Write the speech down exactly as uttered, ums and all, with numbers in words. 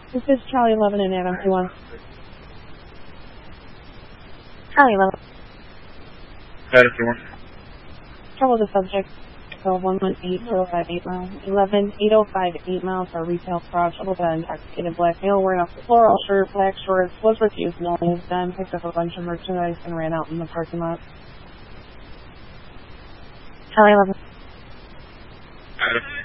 This is Charlie eleven and Adam two one. Charlie eleven. Adam two one. Trouble the subject. So one one eight zero five eight miles. eleven eight oh five eight miles for retail fraud. Trouble got intoxicated black male wearing a floral shirt, black shorts, was refused knowing then picked up a bunch of merchandise and ran out in the parking lot. Charlie eleven. Adam.